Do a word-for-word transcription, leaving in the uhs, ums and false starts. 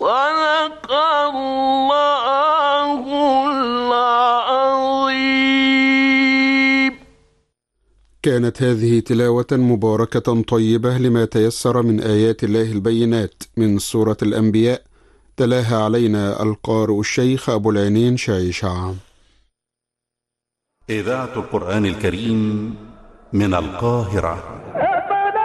صدق الله العظيم. كانت هذه تلاوة مباركة طيبة لما تيسر من آيات الله البينات من سورة الأنبياء، تلاها علينا القارئ الشيخ أبو العينين شايشة. إذاعة القرآن الكريم من القاهرة.